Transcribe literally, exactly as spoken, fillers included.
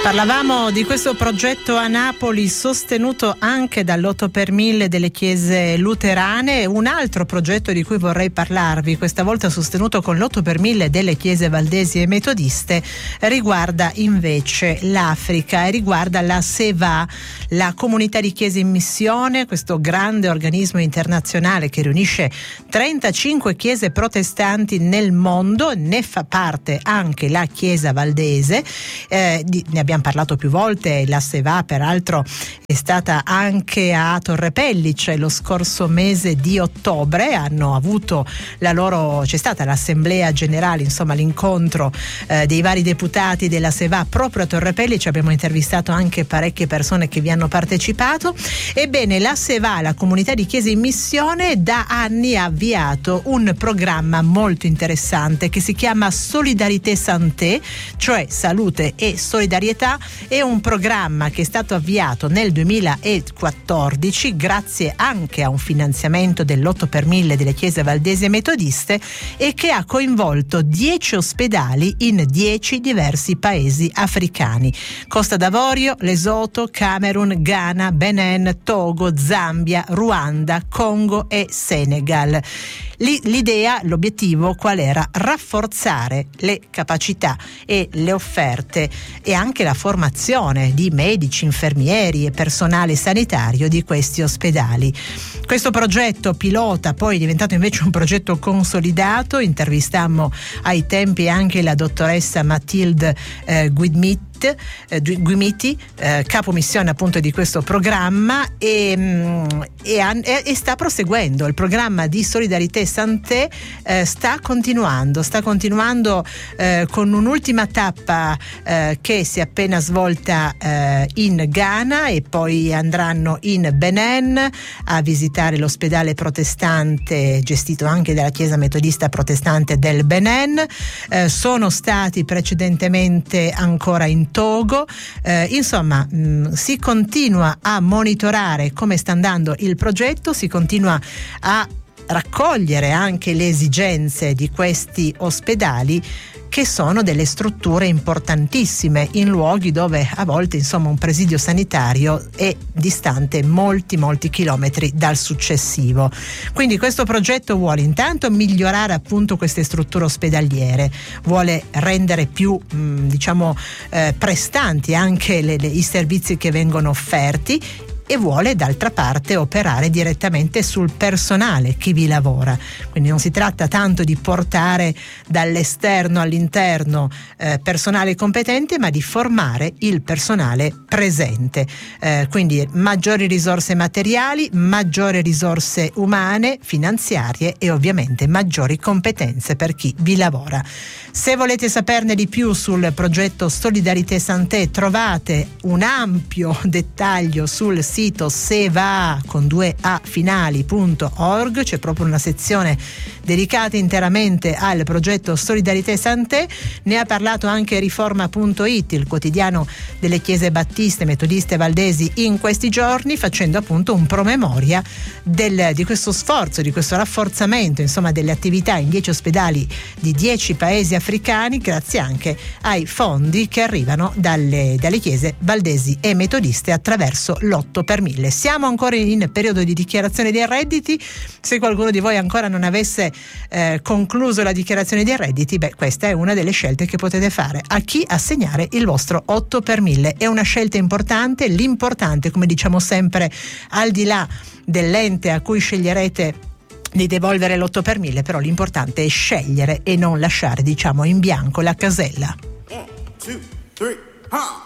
Parlavamo di questo progetto a Napoli sostenuto anche dall'otto per mille delle chiese luterane. Un altro progetto di cui vorrei parlarvi, questa volta sostenuto con l'otto per mille delle chiese valdesi e metodiste, riguarda invece l'Africa e riguarda la SEVA, la comunità di chiese in missione, questo grande organismo internazionale che riunisce trentacinque chiese protestanti nel mondo. Ne fa parte anche la chiesa valdese, eh, di, ne abbiamo Abbiamo parlato più volte. La SEVA peraltro è stata anche a Torre Pellice lo scorso mese di ottobre, hanno avuto la loro, c'è stata l'assemblea generale, insomma l'incontro eh, dei vari deputati della SEVA proprio a Torre Pellice. Abbiamo intervistato anche parecchie persone che vi hanno partecipato. Ebbene, la SEVA, la comunità di chiese in missione, da anni ha avviato un programma molto interessante che si chiama Solidarité Santé, cioè salute e solidarietà. È un programma che è stato avviato nel duemilaquattordici grazie anche a un finanziamento dell'otto per mille delle chiese valdesi e metodiste e che ha coinvolto dieci ospedali in dieci diversi paesi africani: Costa d'Avorio, Lesotho, Camerun, Ghana, Benin, Togo, Zambia, Ruanda, Congo e Senegal. L'idea, l'obiettivo qual era? Rafforzare le capacità e le offerte e anche la formazione di medici, infermieri e personale sanitario di questi ospedali. Questo progetto pilota poi è diventato invece un progetto consolidato. Intervistammo ai tempi anche la dottoressa Mathilde eh, Guidmit Guimiti, eh, capo missione appunto di questo programma, e, e, e sta proseguendo. Il programma di Solidarité Santé eh, sta continuando, sta continuando eh, con un'ultima tappa eh, che si è appena svolta eh, in Ghana, e poi andranno in Benin a visitare l'ospedale protestante gestito anche dalla Chiesa Metodista Protestante del Benin. Eh, sono stati precedentemente ancora in Togo. Eh, insomma mh, si continua a monitorare come sta andando il progetto, si continua a raccogliere anche le esigenze di questi ospedali, che sono delle strutture importantissime in luoghi dove a volte insomma un presidio sanitario è distante molti molti chilometri dal successivo. Quindi questo progetto vuole intanto migliorare appunto queste strutture ospedaliere, vuole rendere più mh, diciamo eh, prestanti anche le, le, i servizi che vengono offerti, e vuole d'altra parte operare direttamente sul personale, chi vi lavora. Quindi non si tratta tanto di portare dall'esterno all'interno eh, personale competente, ma di formare il personale presente. Eh, quindi maggiori risorse materiali, maggiori risorse umane, finanziarie e ovviamente maggiori competenze per chi vi lavora. Se volete saperne di più sul progetto Solidarité Santé, trovate un ampio dettaglio sul sito seva con due a finali punto org. C'è proprio una sezione dedicata interamente al progetto Solidarité Santé. Ne ha parlato anche riforma punto it, il quotidiano delle chiese battiste, metodiste e valdesi, in questi giorni, facendo appunto un promemoria del, di questo sforzo, di questo rafforzamento insomma delle attività in dieci ospedali di dieci paesi africani, grazie anche ai fondi che arrivano dalle, dalle chiese valdesi e metodiste attraverso l'otto per mille. Siamo ancora in periodo di dichiarazione dei redditi. Se qualcuno di voi ancora non avesse eh, concluso la dichiarazione dei redditi, beh, questa è una delle scelte che potete fare: a chi assegnare il vostro otto per mille. È una scelta importante. L'importante, come diciamo sempre, al di là dell'ente a cui sceglierete di devolvere l'otto per mille, però l'importante è scegliere e non lasciare, diciamo, in bianco la casella. One, two, three, ha!